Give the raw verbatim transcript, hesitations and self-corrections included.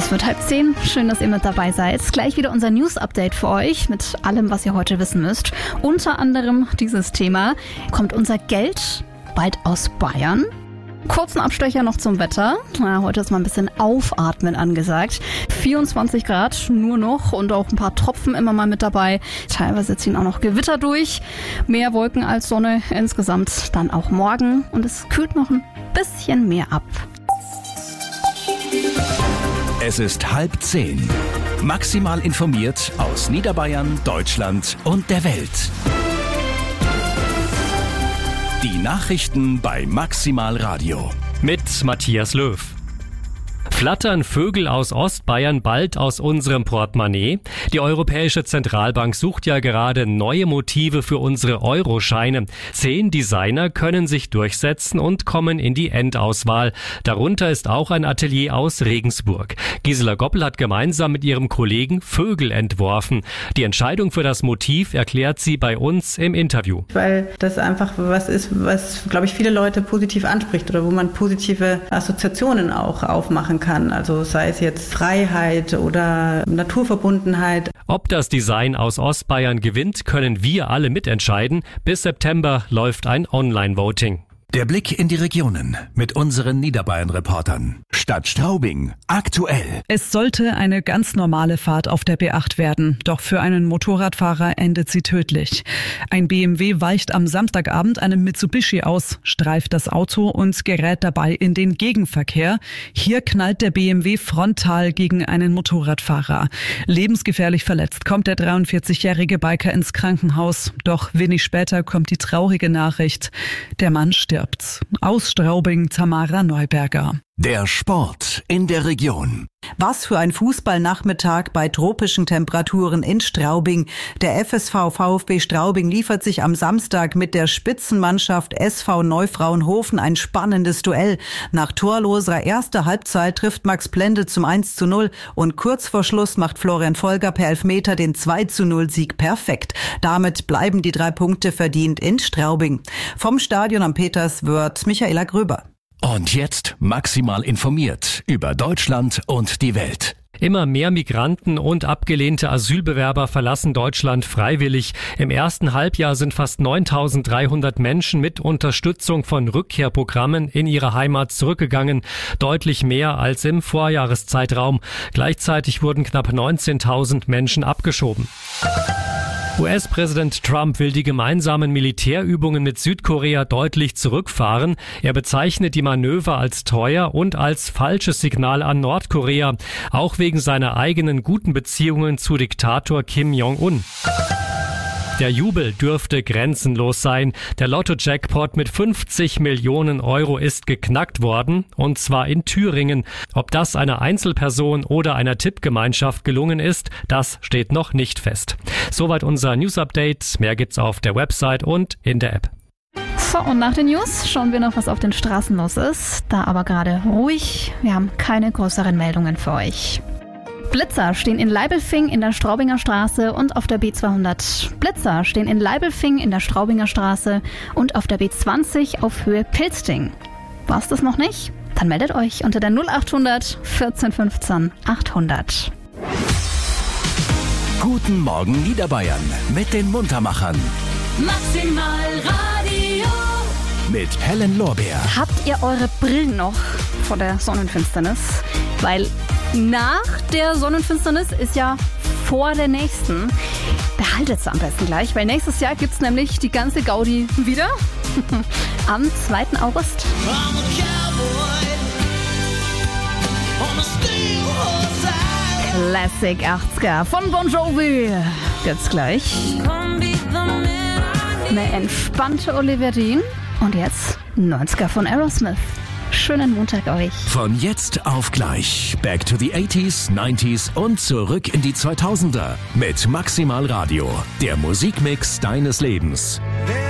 Es wird halb zehn. Schön, dass ihr mit dabei seid. Gleich wieder unser News-Update für euch mit allem, was ihr heute wissen müsst. Unter anderem dieses Thema. Kommt unser Geld bald aus Bayern? Kurzen Abstecher noch zum Wetter. Ja, heute ist mal ein bisschen Aufatmen angesagt. vierundzwanzig Grad nur noch und auch ein paar Tropfen immer mal mit dabei. Teilweise ziehen auch noch Gewitter durch. Mehr Wolken als Sonne insgesamt dann auch morgen. Und es kühlt noch ein bisschen mehr ab. Es ist halb zehn. Maximal informiert aus Niederbayern, Deutschland und der Welt. Die Nachrichten bei Maximal Radio. Mit Matthias Löw. Flattern Vögel aus Ostbayern bald aus unserem Portemonnaie? Die Europäische Zentralbank sucht ja gerade neue Motive für unsere Euroscheine. Zehn Designer können sich durchsetzen und kommen in die Endauswahl. Darunter ist auch ein Atelier aus Regensburg. Gisela Goppel hat gemeinsam mit ihrem Kollegen Vögel entworfen. Die Entscheidung für das Motiv erklärt sie bei uns im Interview. Weil das einfach was ist, was, glaube ich, viele Leute positiv anspricht oder wo man positive Assoziationen auch aufmachen kann. Also sei es jetzt Freiheit oder Naturverbundenheit. Ob das Design aus Ostbayern gewinnt, können wir alle mitentscheiden. Bis September läuft ein Online-Voting. Der Blick in die Regionen mit unseren Niederbayern-Reportern. Stadt Straubing, aktuell. Es sollte eine ganz normale Fahrt auf der B acht werden, doch für einen Motorradfahrer endet sie tödlich. Ein B M W weicht am Samstagabend einem Mitsubishi aus, streift das Auto und gerät dabei in den Gegenverkehr. Hier knallt der B M W frontal gegen einen Motorradfahrer. Lebensgefährlich verletzt kommt der dreiundvierzigjährige Biker ins Krankenhaus. Doch wenig später kommt die traurige Nachricht: Der Mann stirbt. Aus Straubing, Tamara Neuberger. Der Sport in der Region. Was für ein Fußballnachmittag bei tropischen Temperaturen in Straubing. Der F S V VfB Straubing liefert sich am Samstag mit der Spitzenmannschaft S V Neufrauenhofen ein spannendes Duell. Nach torloser erster Halbzeit trifft Max Plende zum eins zu null und kurz vor Schluss macht Florian Folger per Elfmeter den zwei zu null Sieg perfekt. Damit bleiben die drei Punkte verdient in Straubing. Vom Stadion am Peterswörth, Michaela Gröber. Und jetzt maximal informiert über Deutschland und die Welt. Immer mehr Migranten und abgelehnte Asylbewerber verlassen Deutschland freiwillig. Im ersten Halbjahr sind fast neuntausenddreihundert Menschen mit Unterstützung von Rückkehrprogrammen in ihre Heimat zurückgegangen. Deutlich mehr als im Vorjahreszeitraum. Gleichzeitig wurden knapp neunzehntausend Menschen abgeschoben. U S-Präsident Trump will die gemeinsamen Militärübungen mit Südkorea deutlich zurückfahren. Er bezeichnet die Manöver als teuer und als falsches Signal an Nordkorea, auch wegen seiner eigenen guten Beziehungen zu Diktator Kim Jong-un. Der Jubel dürfte grenzenlos sein. Der Lotto-Jackpot mit fünfzig Millionen Euro ist geknackt worden, und zwar in Thüringen. Ob das einer Einzelperson oder einer Tippgemeinschaft gelungen ist, das steht noch nicht fest. Soweit unser News-Update. Mehr gibt's auf der Website und in der App. So, und nach den News schauen wir noch, was auf den Straßen los ist. Da aber gerade ruhig. Wir haben keine größeren Meldungen für euch. Blitzer stehen in Leibelfing in der Straubinger Straße und auf der B zweihundert. Blitzer stehen in Leibelfing in der Straubinger Straße und auf der B zwanzig auf Höhe Pilsting. War's das noch nicht? Dann meldet euch unter der null achthundert vierzehn fünfzehn achthundert. Guten Morgen Niederbayern mit den Muntermachern. Maximal Radio. Mit Helen Lorbeer. Habt ihr eure Brillen noch vor der Sonnenfinsternis? Weil nach der Sonnenfinsternis ist ja vor der nächsten. Behaltet sie am besten gleich, weil nächstes Jahr gibt's nämlich die ganze Gaudi wieder. Am zweiten August. Classic achtziger von Bon Jovi gibt's gleich. Eine entspannte Olivia Dean und jetzt neunziger von Aerosmith. Schönen Montag euch. Von jetzt auf gleich. Back to the eighties, nineties und zurück in die zweitausender. Mit Maximal Radio. Der Musikmix deines Lebens.